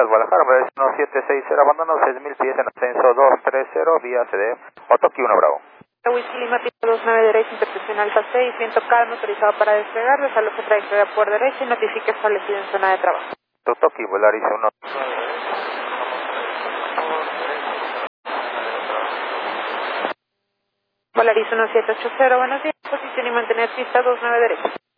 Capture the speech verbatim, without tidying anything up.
días, Guadalajara, Volaris uno siete seis cero, abandono seis mil pies en ascenso dos tres cero, vía C D, Otoki uno Bravo. Whisky Lima, tipo dos nueve derecha, interpretación alfa seis, viento calmo, autorizado para despegar, desaloje trayectoria por derecha y notifique establecido en zona de trabajo. Otoki, Volaris uno. Volaris uno siete ocho cero, buenos días, posición y mantener pista dos nueve derecha.